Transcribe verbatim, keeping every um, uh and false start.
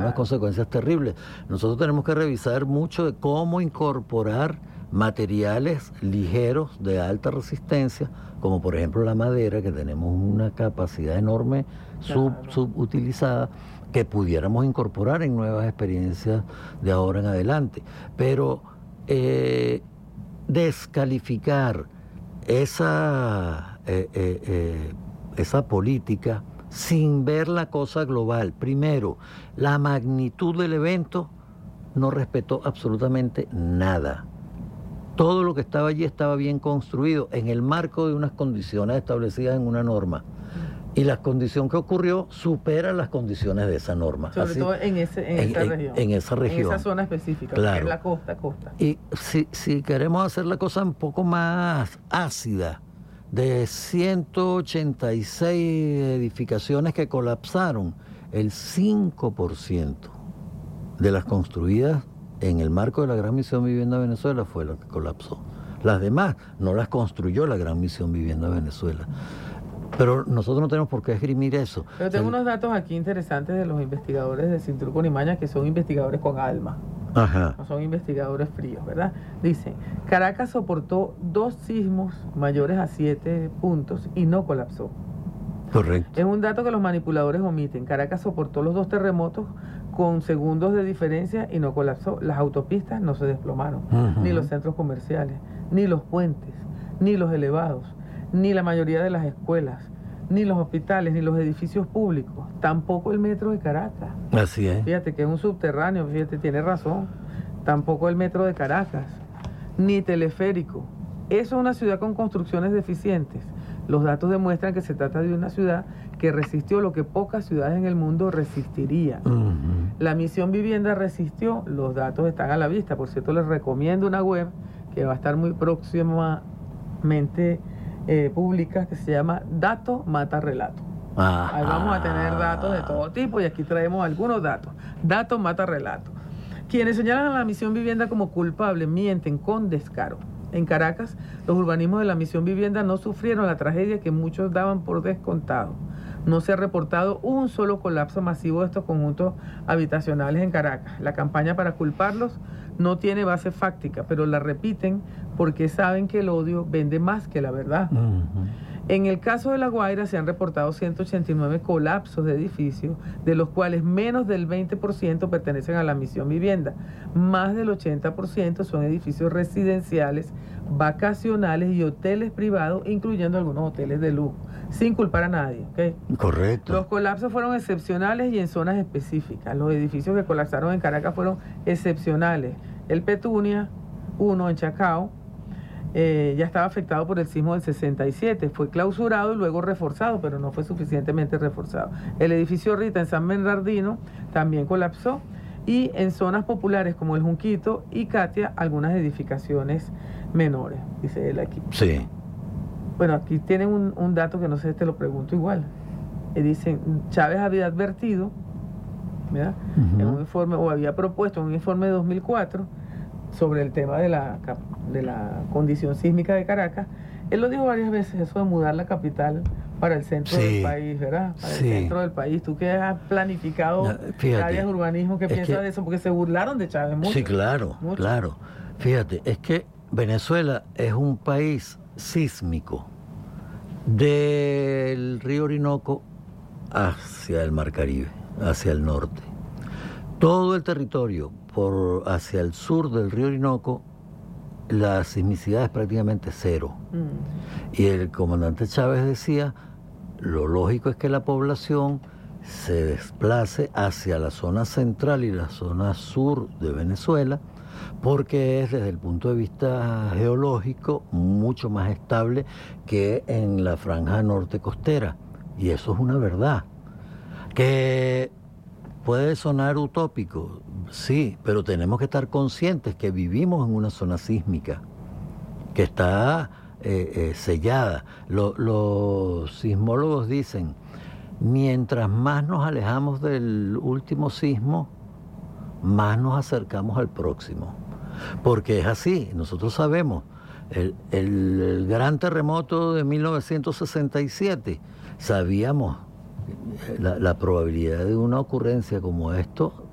unas consecuencias terribles. Nosotros tenemos que revisar mucho de cómo incorporar materiales ligeros de alta resistencia, como por ejemplo la madera, que tenemos una capacidad enorme sub, Claro. subutilizada, que pudiéramos incorporar en nuevas experiencias de ahora en adelante. Pero eh, descalificar esa, eh, eh, eh, esa política sin ver la cosa global. Primero, la magnitud del evento no respetó absolutamente nada. Todo lo que estaba allí estaba bien construido en el marco de unas condiciones establecidas en una norma. Y la condición que ocurrió supera las condiciones de esa norma. Sobre Así, todo en, ese, en, en, esa en, región. En esa región. En esa zona específica, claro. que es la costa, costa. Y si, si queremos hacer la cosa un poco más ácida, de ciento ochenta y seis edificaciones que colapsaron, el cinco por ciento de las construidas en el marco de la Gran Misión Vivienda Venezuela fue lo que colapsó. Las demás no las construyó la Gran Misión Vivienda Venezuela. Pero nosotros no tenemos por qué esgrimir eso. Pero tengo o sea, unos datos aquí interesantes de los investigadores de Cinturón con Imaña, que son investigadores con alma. Ajá. No son investigadores fríos, ¿verdad? Dicen, Caracas soportó dos sismos mayores a siete puntos y no colapsó. Correcto. Es un dato que los manipuladores omiten. Caracas soportó los dos terremotos con segundos de diferencia y no colapsó. Las autopistas no se desplomaron, uh-huh. ni los centros comerciales, ni los puentes, ni los elevados, ni la mayoría de las escuelas, ni los hospitales, ni los edificios públicos, tampoco el metro de Caracas. Así es. Fíjate que es un subterráneo, fíjate, tiene razón. Tampoco el metro de Caracas, ni teleférico. Eso es una ciudad con construcciones deficientes. Los datos demuestran que se trata de una ciudad que resistió lo que pocas ciudades en el mundo resistirían. Uh-huh. La Misión Vivienda resistió, los datos están a la vista. Por cierto, les recomiendo una web que va a estar muy próximamente eh, pública, que se llama Dato Mata Relato. Ah, Ahí vamos a tener datos de todo tipo y aquí traemos algunos datos. Dato Mata Relato. Quienes señalan a la Misión Vivienda como culpable mienten con descaro. En Caracas, los urbanismos de la Misión Vivienda no sufrieron la tragedia que muchos daban por descontado. No se ha reportado un solo colapso masivo de estos conjuntos habitacionales en Caracas. La campaña para culparlos no tiene base fáctica, pero la repiten porque saben que el odio vende más que la verdad. Uh-huh. En el caso de La Guaira se han reportado ciento ochenta y nueve colapsos de edificios, de los cuales menos del veinte por ciento pertenecen a la Misión Vivienda. Más del ochenta por ciento son edificios residenciales, vacacionales y hoteles privados, incluyendo algunos hoteles de lujo, sin culpar a nadie, ¿okay? Correcto. Los colapsos fueron excepcionales y en zonas específicas. Los edificios que colapsaron en Caracas fueron excepcionales. El Petunia, uno en Chacao, Eh, ya estaba afectado por el sismo del sesenta y siete, fue clausurado y luego reforzado, pero no fue suficientemente reforzado. El edificio Rita en San Bernardino también colapsó, y en zonas populares como el Junquito y Katia, algunas edificaciones menores, dice él aquí. Sí. Bueno, aquí tienen un, un dato que no sé, te lo pregunto igual. Eh, dicen, Chávez había advertido, ¿verdad? Uh-huh. En un informe, o había propuesto en un informe de dos mil cuatro, sobre el tema de la, de la condición sísmica de Caracas. Él lo dijo varias veces, eso de mudar la capital para el centro sí, del país, ¿verdad? Para sí. el centro del país. Tú que has planificado no, fíjate, áreas de urbanismo, ¿qué piensas que, de eso? Porque se burlaron de Chávez mucho. Sí, claro, mucho. claro. Fíjate, es que Venezuela es un país sísmico del río Orinoco hacia el Mar Caribe, hacia el norte. Todo el territorio por hacia el sur del río Orinoco, la sismicidad es prácticamente cero. Mm. Y el comandante Chávez decía, lo lógico es que la población se desplace hacia la zona central y la zona sur de Venezuela, porque es desde el punto de vista geológico mucho más estable que en la franja norte costera. Y eso es una verdad. Que puede sonar utópico, sí, pero tenemos que estar conscientes que vivimos en una zona sísmica, que está eh, eh, sellada. Lo, los sismólogos dicen, mientras más nos alejamos del último sismo, más nos acercamos al próximo. Porque es así, nosotros sabemos, el, el, el gran terremoto de mil novecientos sesenta y siete, sabíamos La, la probabilidad de una ocurrencia como esto